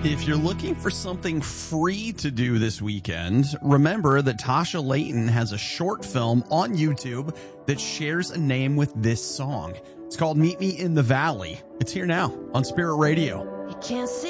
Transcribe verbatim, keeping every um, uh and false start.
If you're looking for something free to do this weekend, remember that Tasha Layton has a short film on YouTube that shares a name with this song. It's called Meet Me in the Valley. It's here now on Spirit Radio. You can't see